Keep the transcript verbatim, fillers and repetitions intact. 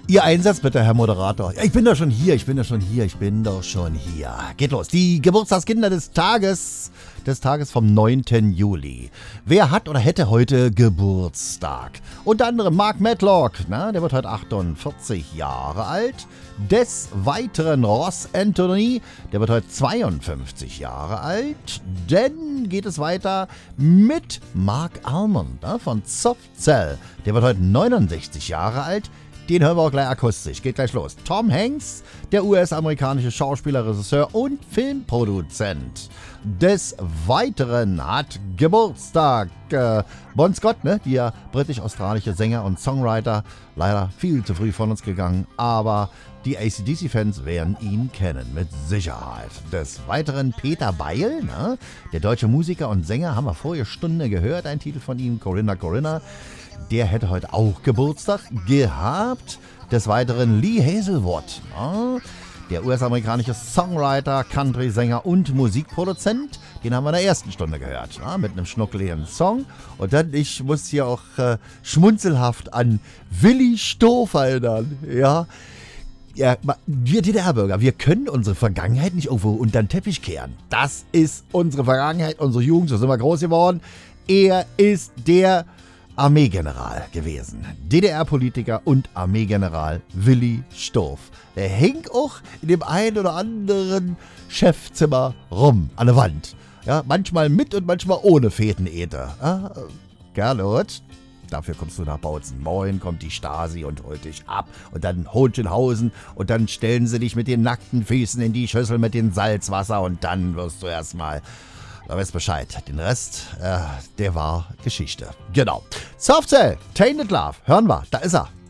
Ihr Einsatz bitte, Herr Moderator. Ja, ich bin doch schon hier, ich bin doch schon hier, ich bin doch schon hier. Geht los. Die Geburtstagskinder des Tages, des Tages vom neunten Juli. Wer hat oder hätte heute Geburtstag? Unter anderem Mark Medlock, na, der wird heute achtundvierzig Jahre alt. Des Weiteren Ross Anthony, der wird heute zweiundfünfzig Jahre alt. Dann geht es weiter mit Mark Almond, na, von Soft Cell. Der wird heute neunundsechzig Jahre alt. Den hören wir auch gleich akustisch. Geht gleich los. Tom Hanks, der U S-amerikanische Schauspieler, Regisseur und Filmproduzent. Des Weiteren hat Geburtstag äh, Bon Scott, ne? Der britisch-australische Sänger und Songwriter. Leider viel zu früh von uns gegangen, aber die A C D C-Fans werden ihn kennen, mit Sicherheit. Des Weiteren Peter Beil, ne? Der deutsche Musiker und Sänger, haben wir vorige Stunde gehört, ein Titel von ihm, Corinna Corinna. Der hätte heute auch Geburtstag gehabt. Des Weiteren Lee Hazelwood, ja, der U S-amerikanische Songwriter, Country-Sänger und Musikproduzent. Den haben wir in der ersten Stunde gehört, ja, mit einem schnuckeligen Song. Und dann, ich muss hier auch äh, schmunzelhaft an Willi Stoff erinnern. Ja, ja, wir D D R-Bürger, wir können unsere Vergangenheit nicht irgendwo unter den Teppich kehren. Das ist unsere Vergangenheit, unsere Jugend, so sind wir groß geworden. Er ist der Armeegeneral gewesen. D D R-Politiker und Armeegeneral Willi Stoff. Der hängt auch in dem einen oder anderen Chefzimmer rum, an der Wand. Ja, manchmal mit und manchmal ohne Fetenäther. Ja, Gerlot, dafür kommst du nach Bautzen. Moin, kommt die Stasi und holt dich ab. Und dann Hohenschönhausen und dann stellen sie dich mit den nackten Füßen in die Schüssel mit dem Salzwasser und dann wirst du erstmal... Da weißt Bescheid. Den Rest, äh, der war Geschichte. Genau. Soft Cell, Tainted Love. Hören wir. Da ist er.